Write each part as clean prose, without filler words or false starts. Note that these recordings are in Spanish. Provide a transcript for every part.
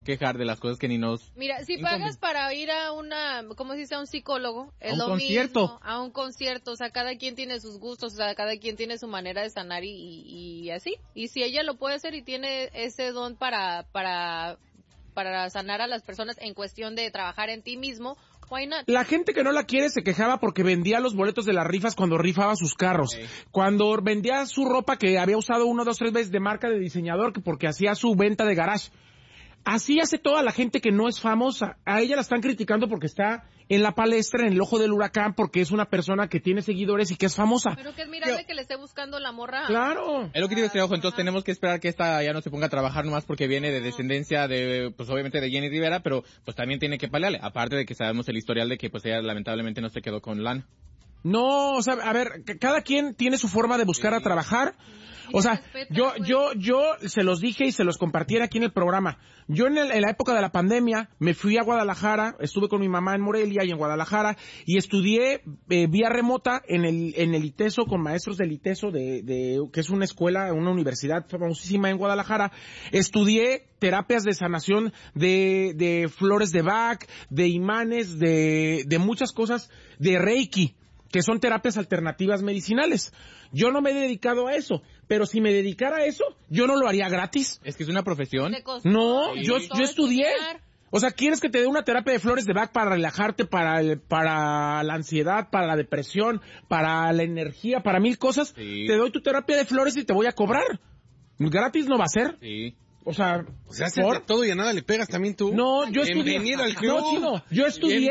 quejar de las cosas que ni nos... Mira, si pagas para ir a ¿cómo se dice? A un psicólogo, es a un lo concierto. mismo, a un concierto, o sea, cada quien tiene sus gustos, o sea, cada quien tiene su manera de sanar y así. Y si ella lo puede hacer y tiene ese don para sanar a las personas en cuestión de trabajar en ti mismo, why not? La gente que no la quiere se quejaba porque vendía los boletos de las rifas cuando rifaba sus carros. Okay. Cuando vendía su ropa que había usado 1, 2, 3 veces de marca de diseñador, porque hacía su venta de garage. Así hace toda la gente que no es famosa. A ella la están criticando porque está en la palestra, en el ojo del huracán, porque es una persona que tiene seguidores y que es famosa. Pero que es admirable que le esté buscando la morra. Claro. Es lo que te digo, ojo, entonces tenemos que esperar que esta ya no se ponga a trabajar nomás porque viene de descendencia de, pues obviamente de Jenny Rivera, pero pues también tiene que pelearle. Aparte de que sabemos el historial de que pues ella lamentablemente no se quedó con lana. No, o sea, a ver, cada quien tiene su forma de buscar a trabajar. O sea, yo se los dije y se los compartí aquí en el programa. Yo en la época de la pandemia me fui a Guadalajara, estuve con mi mamá en Morelia y en Guadalajara y estudié vía remota en el ITESO con maestros del ITESO que es una escuela, una universidad famosísima en Guadalajara. Estudié terapias de sanación de flores de Bach, de imanes, de muchas cosas, de Reiki, que son terapias alternativas medicinales. Yo no me he dedicado a eso, pero si me dedicara a eso, yo no lo haría gratis. Es que es una profesión. No, yo estudié. O sea, ¿quieres que te dé una terapia de flores de Bach para relajarte, para la ansiedad, para la depresión, para la energía, para 1000 cosas? Sí. Te doy tu terapia de flores y te voy a cobrar. Gratis no va a ser. Sí. O sea, haces de todo y a nada le pegas también tú. No, yo estudié. Bienvenido al club. No, Chino, yo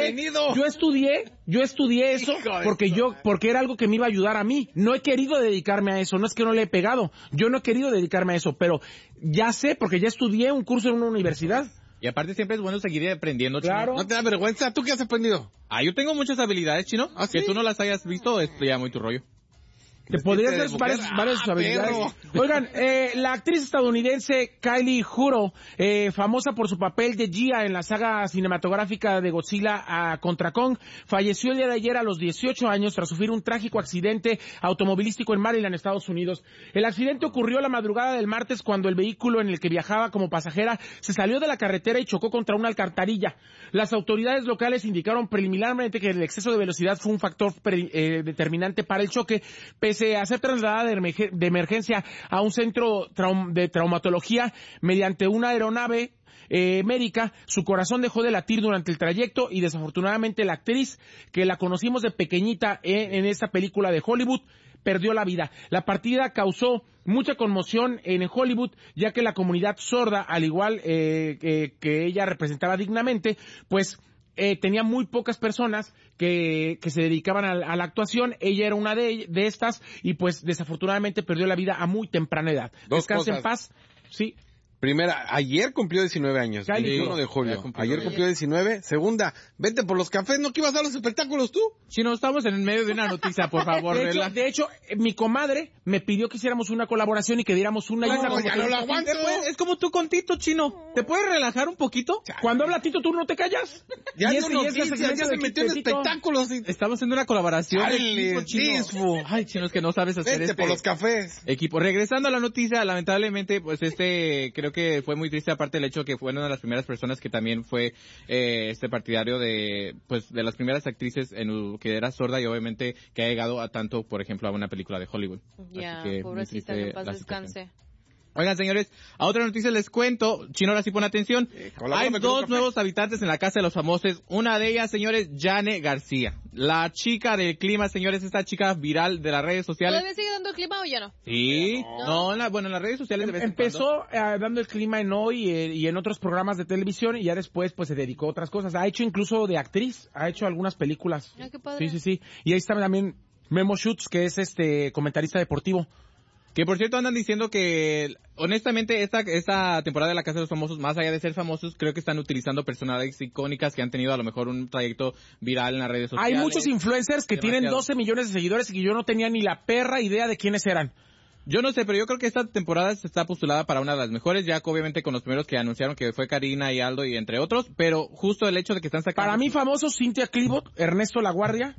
estudié eso porque era algo que me iba a ayudar a mí. No he querido dedicarme a eso, no es que no le he pegado. Yo no he querido dedicarme a eso, pero ya sé porque ya estudié un curso en una universidad. Y aparte siempre es bueno seguir aprendiendo, Chino. Claro. ¿No te da vergüenza? ¿Tú qué has aprendido? Yo tengo muchas habilidades, Chino. ¿Ah, sí? Que tú no las hayas visto, es ya muy tu rollo. Te podrías dar varias habilidades. Oigan, la actriz estadounidense Kylie Juro, famosa por su papel de Gia en la saga cinematográfica de Godzilla contra Kong, falleció el día de ayer a los 18 años tras sufrir un trágico accidente automovilístico en Maryland, Estados Unidos. El accidente ocurrió la madrugada del martes cuando el vehículo en el que viajaba como pasajera se salió de la carretera y chocó contra una alcantarilla. Las autoridades locales indicaron preliminarmente que el exceso de velocidad fue un factor determinante para el choque, pese a ser trasladada de emergencia a un centro de traumatología mediante una aeronave médica. Su corazón dejó de latir durante el trayecto y desafortunadamente la actriz, que la conocimos de pequeñita en esta película de Hollywood, perdió la vida. La partida causó mucha conmoción en Hollywood, ya que la comunidad sorda, al igual que ella representaba dignamente, pues tenía muy pocas personas que se dedicaban a la actuación. Ella era una de estas y pues desafortunadamente perdió la vida a muy temprana edad. Descanse en paz. Sí. Primera, ayer cumplió 19 años, 21 de julio. Ayer cumplió 19. Segunda, vete por los cafés, ¿no que ibas a los espectáculos tú? Chino, estamos en el medio de una noticia, por favor. De hecho, mi comadre me pidió que hiciéramos una colaboración y que diéramos una No, ya no lo aguanto. Es como tú con Tito, Chino. ¿Te puedes relajar un poquito? Cuando habla Tito, tú no te callas. Ya Y no ese noticias, ya se metió en Tito. espectáculos. Estamos haciendo una colaboración. Dale, Chino. Ay, Chino, es que no sabes hacer vete por los cafés. Equipo. Regresando a la noticia, lamentablemente, pues creo que fue muy triste, aparte del hecho que fue una de las primeras personas que también fue partidario de las primeras actrices en lo que era sorda y obviamente que ha llegado a tanto, por ejemplo, a una película de Hollywood. Ya, Así que pobrecita, que en paz descanse. Oigan, señores, a otra noticia les cuento. Chino, ahora sí pon atención. Hay 2 nuevos habitantes en la casa de los famosos. Una de ellas, señores, Jane García. La chica del clima, señores, esta chica viral de las redes sociales. ¿Todavía sigue dando el clima o ya no? Sí. No, en las redes sociales de vez en Empezó cuando. dando el clima en Hoy y en otros programas de televisión y ya después pues se dedicó a otras cosas. Ha hecho incluso de actriz, ha hecho algunas películas. Ay, qué padre. Sí. Y ahí está también Memo Schutz, que es comentarista deportivo. Que por cierto andan diciendo que, honestamente, esta temporada de La Casa de los Famosos, más allá de ser famosos, creo que están utilizando personalidades icónicas que han tenido a lo mejor un trayecto viral en las redes sociales. Hay muchos influencers que tienen 12 millones de seguidores y que yo no tenía ni la perra idea de quiénes eran. Yo no sé, pero yo creo que esta temporada está postulada para una de las mejores, ya que obviamente con los primeros que anunciaron que fue Karina y Aldo y entre otros, pero justo el hecho de que están sacando... Para mí famosos, Cintia Clibot, Ernesto Laguardia,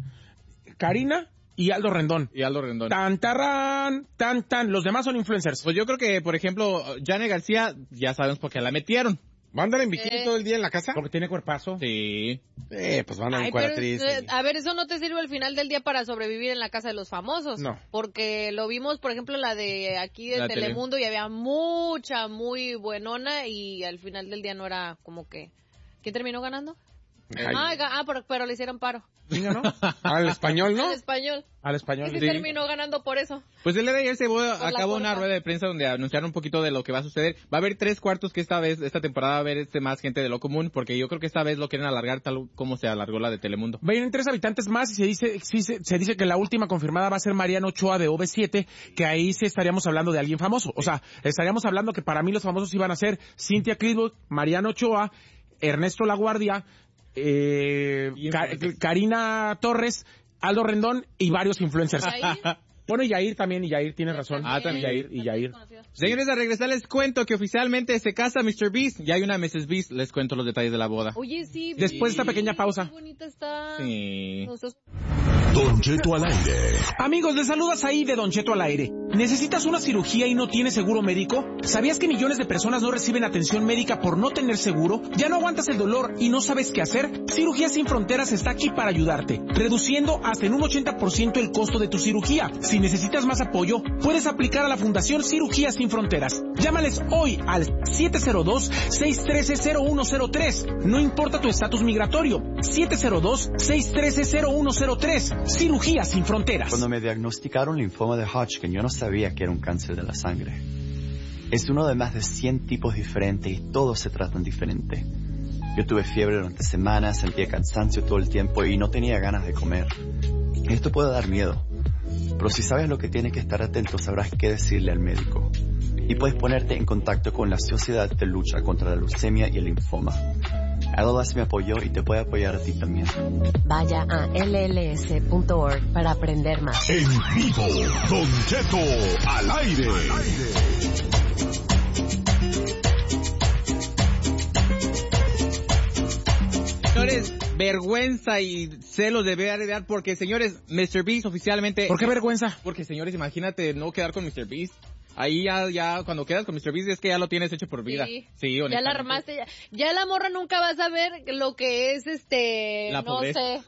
Karina y Aldo Rendón. Tan. Los demás son influencers. Pues yo creo que, por ejemplo, Jane García, ya sabemos por qué la metieron. ¿Va a andar en bikini todo el día en la casa? Porque tiene cuerpazo. Sí. Pues va a andar en cuadratriz. A ver, eso no te sirve al final del día para sobrevivir en la casa de los famosos. No. Porque lo vimos, por ejemplo, la de aquí de Telemundo y había mucha, muy buenona y al final del día no era como que... ¿Quién terminó ganando? Pero le hicieron paro. ¿No? Al español, ¿no? Al español. Sí. Terminó ganando por eso. Pues el día de ayer se acabó una rueda de prensa donde anunciaron un poquito de lo que va a suceder. Va a haber 3/4 que esta temporada va a haber más gente de lo común, porque yo creo que esta vez lo quieren alargar tal como se alargó la de Telemundo. Vienen 3 habitantes más y se dice que la última confirmada va a ser Mariano Ochoa de OV7, que ahí sí estaríamos hablando de alguien famoso. O sea, estaríamos hablando que para mí los famosos iban a ser Cynthia Clitwood, Mariano Ochoa, Ernesto Laguardia, Karina Torres, Aldo Rendón y varios influencers. Bueno, y Yair también, y Yair tiene razón. También. Yair. Señores, a regresar les cuento que oficialmente se casa Mr. Beast. Ya hay una Mrs. Beast, les cuento los detalles de la boda. Oye, sí. Después de esta pequeña pausa. Qué bonita está. Sí. Don Cheto al aire. Amigos, les saludas ahí de Don Cheto al aire. ¿Necesitas una cirugía y no tienes seguro médico? ¿Sabías que millones de personas no reciben atención médica por no tener seguro? ¿Ya no aguantas el dolor y no sabes qué hacer? Cirugías Sin Fronteras está aquí para ayudarte, reduciendo hasta en un 80% el costo de tu cirugía. Si necesitas más apoyo, puedes aplicar a la Fundación Cirugías Sin Fronteras. Llámales hoy al 702-613-0103. No importa tu estatus migratorio. 702-613-0103. Cirugías Sin Fronteras. Cuando me diagnosticaron linfoma de Hodgkin, yo no sabía que era un cáncer de la sangre. Es uno de más de 100 tipos diferentes y todos se tratan diferente. Yo tuve fiebre durante semanas, sentía cansancio todo el tiempo y no tenía ganas de comer. Esto puede dar miedo, pero si sabes lo que tienes que estar atento, sabrás qué decirle al médico. Y puedes ponerte en contacto con la Sociedad de Lucha contra la Leucemia y el Linfoma. LLS me apoyó y te puede apoyar a ti también. Vaya a lls.org para aprender más. En vivo, Don Cheto al aire. Señores, vergüenza y celos debe dar porque, señores, Mr. Beast oficialmente... ¿Por qué vergüenza? Porque, señores, imagínate no quedar con Mr. Beast. Ahí ya cuando quedas con Mr. Beast es que ya lo tienes hecho por vida. Sí, ya la armaste. Ya la morra nunca va a saber lo que es la no pobreza. Sé.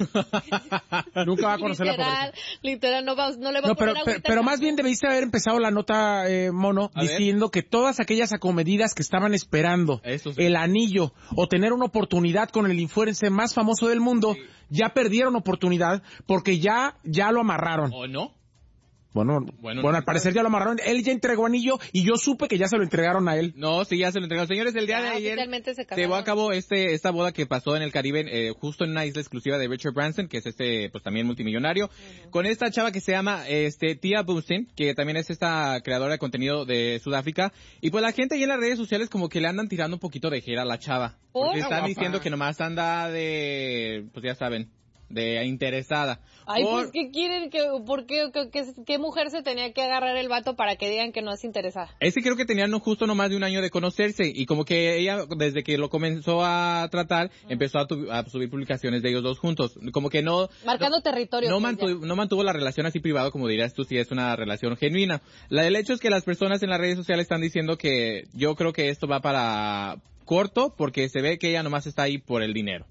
Nunca va a conocer la pobreza. Literal, no le va a poner pero más bien debiste haber empezado la nota, Mono, diciendo que todas aquellas acomedidas que estaban esperando el anillo o tener una oportunidad con el influencer más famoso del mundo, ya perdieron oportunidad porque ya lo amarraron. ¿O no? Bueno, al parecer ya lo amarraron. Él ya entregó anillo y yo supe que ya se lo entregaron a él. No, sí, ya se lo entregaron. Señores, el día de ayer se llevó a cabo esta boda que pasó en el Caribe, justo en una isla exclusiva de Richard Branson, que es pues también multimillonario, con esta chava que se llama Tia Boustin, que también es esta creadora de contenido de Sudáfrica. Y pues la gente ahí en las redes sociales como que le andan tirando un poquito de jera a la chava. Porque están diciendo que nomás anda pues ya saben, de interesada. Ay, pues, ¿qué quieren? ¿Qué mujer se tenía que agarrar el vato para que digan que no es interesada? Creo que tenían justo no más de un año de conocerse, y como que ella, desde que lo comenzó a tratar, empezó a subir publicaciones de ellos dos juntos. Como que no... Marcando territorio. No mantuvo la relación así privado, como dirías tú, si es una relación genuina. El hecho es que las personas en las redes sociales están diciendo que yo creo que esto va para corto, porque se ve que ella nomás está ahí por el dinero.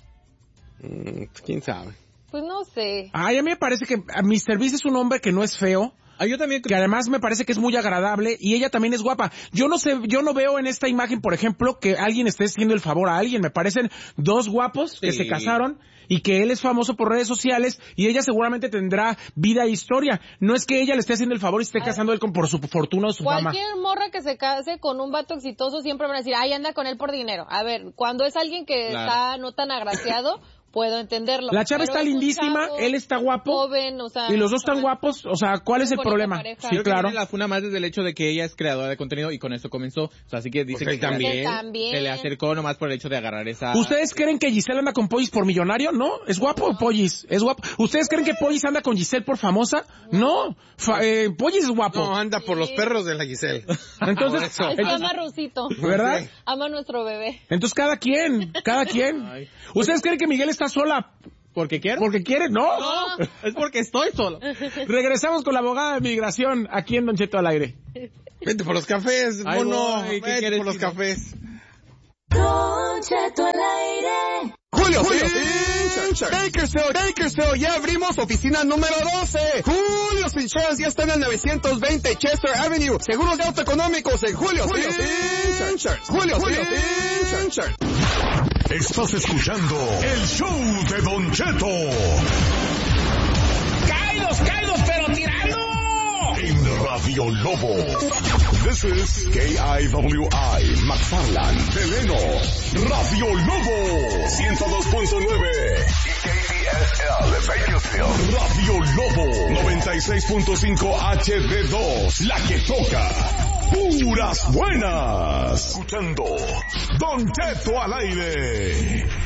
¿Quién sabe? Pues no sé. Ay, a mí me parece que Mr. Beast es un hombre que no es feo. Yo también que además me parece que es muy agradable y ella también es guapa. Yo no veo en esta imagen, por ejemplo, que alguien esté haciendo el favor a alguien. Me parecen dos guapos que se casaron y que él es famoso por redes sociales y ella seguramente tendrá vida e historia. No es que ella le esté haciendo el favor y esté casando él por su fortuna o su fama. Cualquier morra que se case con un vato exitoso siempre van a decir, ay, anda con él por dinero. A ver, cuando es alguien que está no tan agraciado... Puedo entenderlo. La chava está lindísima, él está guapo, joven, o sea, y los dos están guapos, o sea, ¿cuál es el problema? Pareja. Sí, claro. La funa más desde el hecho de que ella es creadora de contenido y con eso comenzó. O sea, así que dice que también se le acercó nomás por el hecho de agarrar esa... ¿Ustedes creen que Giselle anda con Pollis por millonario? ¿No? ¿Es guapo Pollis? ¿Es guapo? ¿Ustedes creen que Pollis anda con Giselle por famosa? No. Pollis es guapo. No, anda por los perros de la Giselle. Entonces, ama Rusito. ¿Verdad? Ama a nuestro bebé. Entonces cada quien. Ay. ¿Ustedes creen que Miguel está sola? ¿Porque quiere? ¿Porque quiere? No, es porque estoy solo. Regresamos con la abogada de migración aquí en Don Cheto al aire. Vente por los cafés, mono. Vente por los cafés. Don Cheto al aire. Julio Bakersfield, ya abrimos oficina número 12. Julio's Insurance ya está en el 920 Chester Avenue. Seguros de auto económicos en Julio's Insurance. Estás escuchando el show de Don Cheto. ¡Caídos, pero tirando! En Radio Lobo. This is KIWI, McFarland, Deleno, Radio Lobo, 102.9. KDSL, Bakersfield. Radio Lobo, 96.5 HD2, la que toca. Puras buenas. Escuchando Don Cheto al aire.